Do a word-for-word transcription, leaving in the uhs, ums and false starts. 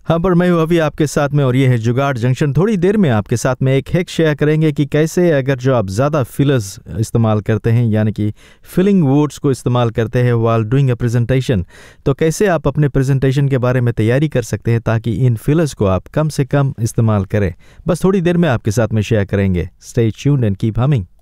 हाँ, पर मैं हूँ अभी आपके साथ में और ये है जुगाड़ जंक्शन। थोड़ी देर में आपके साथ में एक हैक शेयर करेंगे कि कैसे अगर जो आप ज़्यादा फिलर्स इस्तेमाल करते हैं यानी कि फिलिंग वर्ड्स को इस्तेमाल करते हैं व्हाइल डूइंग अ प्रेजेंटेशन, तो कैसे आप अपने प्रेजेंटेशन के बारे में तैयारी कर सकते हैं ताकि इन फिलर्स को आप कम से कम इस्तेमाल करें। बस थोड़ी देर में आपके साथ में शेयर करेंगे। Stay tuned and keep humming.